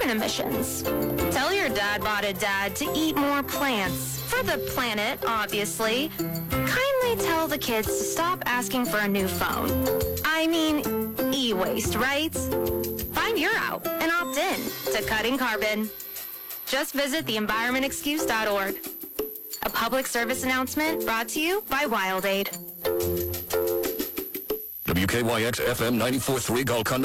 carbon emissions. Tell your dad-botted dad to eat more plants. For the planet, obviously. Kindly tell the kids to stop asking for a new phone. I mean, e-waste, right? Find your out and opt in to cutting carbon. Just visit theenvironmentexcuse.org. A public service announcement brought to you by WildAid. WKYX FM 94.3 Golconda.